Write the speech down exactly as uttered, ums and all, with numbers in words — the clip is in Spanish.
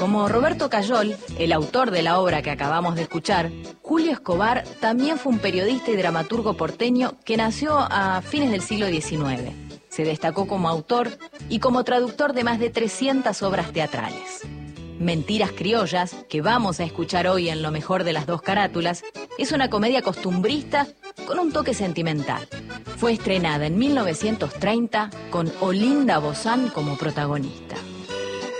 Como Roberto Cayol, el autor de la obra que acabamos de escuchar, Julio Escobar también fue un periodista y dramaturgo porteño que nació a fines del siglo diecinueve. Se destacó como autor y como traductor de más de trescientas obras teatrales. Mentiras criollas, que vamos a escuchar hoy en Lo mejor de las dos carátulas, es una comedia costumbrista con un toque sentimental. Fue estrenada en mil novecientos treinta con Olinda Bozán como protagonista.